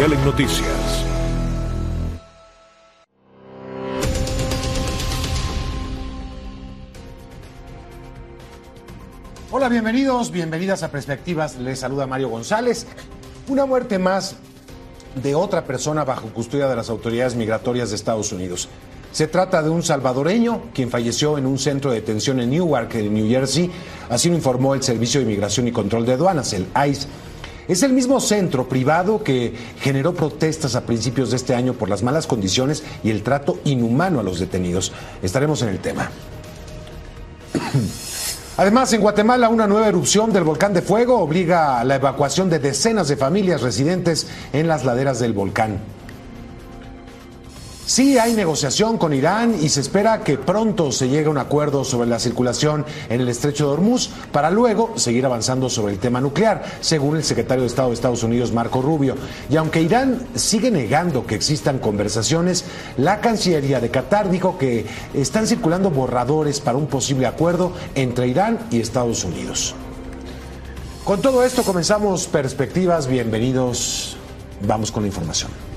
en Noticias. Hola, bienvenidas a Perspectivas. Les saluda Mario González. Una muerte más de otra persona bajo custodia de las autoridades migratorias de Estados Unidos. Se trata de un salvadoreño quien falleció en un centro de detención en Newark, en New Jersey. Así lo informó el Servicio de Inmigración y Control de Aduanas, el ICE. Es el mismo centro privado que generó protestas a principios de este año por las malas condiciones y el trato inhumano a los detenidos. Estaremos en el tema. Además, en Guatemala, una nueva erupción del volcán de fuego obliga a la evacuación de decenas de familias residentes en las laderas del volcán. Sí hay negociación con Irán y se espera que pronto se llegue a un acuerdo sobre la circulación en el estrecho de Hormuz para luego seguir avanzando sobre el tema nuclear, según el secretario de Estado de Estados Unidos, Marco Rubio. Y aunque Irán sigue negando que existan conversaciones, la Cancillería de Qatar dijo que están circulando borradores para un posible acuerdo entre Irán y Estados Unidos. Con todo esto comenzamos Perspectivas. Bienvenidos. Vamos con la información.